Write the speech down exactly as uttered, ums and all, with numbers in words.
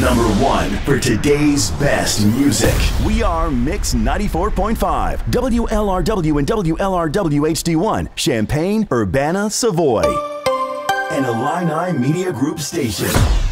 number one for today's best music. We are Mix ninety-four point five, W L R W and W L R W H D one, Champaign, Urbana, Savoy, an Illini Media Group station.